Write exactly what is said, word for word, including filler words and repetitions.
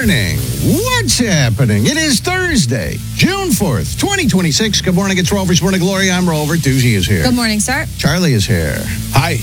morning. What's happening? It is Thursday, June fourth, twenty twenty-six. Good morning. It's Rover's Morning Glory. I'm Rover. Doozy is here. Good morning, sir. Charlie is here. Hi.